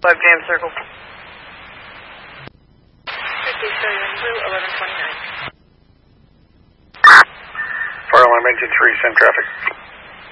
Web Jam Circle. 50, show you in blue, 1129. Fire alarm engine 3, same traffic.